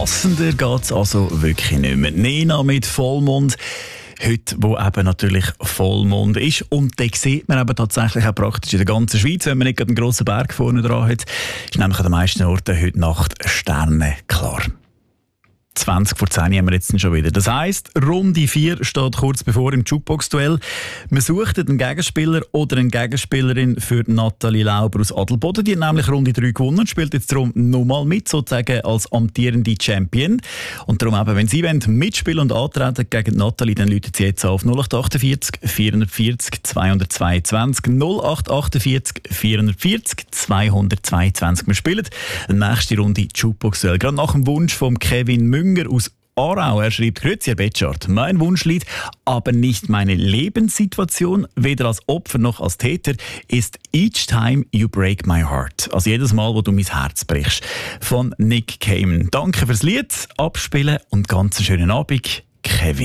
Passender geht es also wirklich nicht mehr. Nena mit Vollmond. Heute, wo eben natürlich Vollmond ist. Und da sieht man eben tatsächlich auch praktisch in der ganzen Schweiz, wenn man nicht gerade einen grossen Berg vorne dran hat, ist nämlich an den meisten Orten heute Nacht sternenklar. 20 vor 10 haben wir jetzt schon wieder. Das heisst, Runde 4 steht kurz bevor im Jukebox-Duell. Wir suchen einen Gegenspieler oder eine Gegenspielerin für Nathalie Lauber aus Adelboden. Die hat nämlich Runde 3 gewonnen und spielt jetzt darum nochmal mit, sozusagen als amtierende Champion. Und darum eben, wenn Sie mitspielen und antreten gegen Nathalie, dann läutet sie jetzt auf 0848 440 222 0848 440 222. Wir spielen die nächste Runde Jukebox-Duell. Gerade nach dem Wunsch von Kevin Münger aus Aarau. Er schreibt: Grüezi, Herr Betschart. Mein Wunschlied, aber nicht meine Lebenssituation, weder als Opfer noch als Täter, ist Each Time You Break My Heart. Also jedes Mal, wo du mein Herz brichst. Von Nick Cayman. Danke fürs Lied, abspielen und ganz einen schönen Abend.